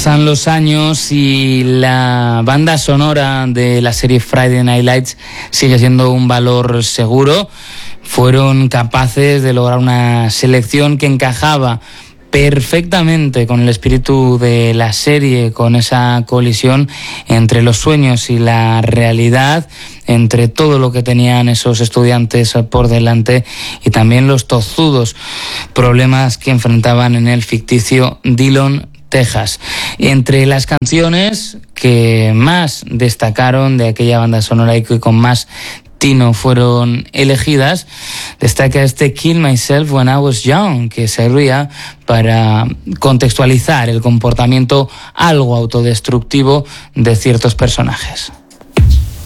Pasan los años y la banda sonora de la serie Friday Night Lights sigue siendo un valor seguro. Fueron capaces de lograr una selección que encajaba perfectamente con el espíritu de la serie, con esa colisión entre los sueños y la realidad, entre todo lo que tenían esos estudiantes por delante y también los tozudos problemas que enfrentaban en el ficticio Dillon, Texas. Entre las canciones que más destacaron de aquella banda sonora y que con más tino fueron elegidas, destaca este Kill Myself When I Was Young, que servía para contextualizar el comportamiento algo autodestructivo de ciertos personajes.